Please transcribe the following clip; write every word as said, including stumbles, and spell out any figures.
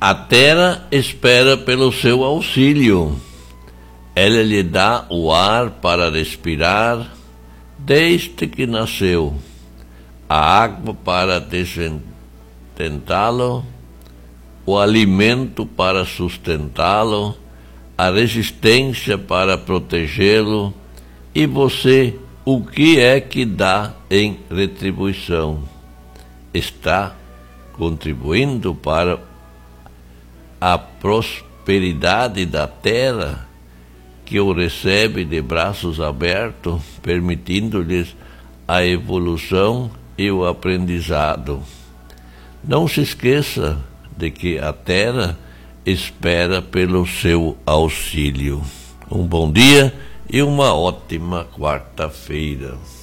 A terra espera pelo seu auxílio. Ela lhe dá o ar para respirar desde que nasceu, a água para desententá-lo, o alimento para sustentá-lo, a resistência para protegê-lo. E você, o que é que dá em retribuição? Está contribuindo para a prosperidade da terra, que o recebe de braços abertos, permitindo-lhes a evolução e o aprendizado. Não se esqueça de que a terra espera pelo seu auxílio. Um bom dia e uma ótima quarta-feira.